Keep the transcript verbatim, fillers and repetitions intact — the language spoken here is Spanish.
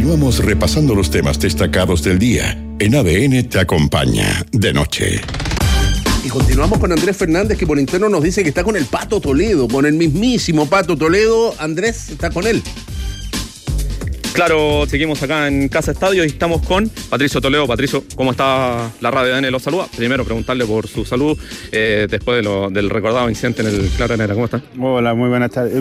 Continuamos repasando los temas destacados del día. En A D N te acompaña de noche. Y continuamos con Andrés Fernández, que por interno nos dice que está con el Pato Toledo, con el mismísimo Pato Toledo. Andrés, ¿está con él? Claro, seguimos acá en Casa Estadio y estamos con Patricio Toledo. Patricio, ¿cómo está la radio? A D N los saluda. Primero preguntarle por su salud, eh, después de lo, del recordado incidente en el Claro Negra. ¿Cómo está? Hola, muy buenas tardes.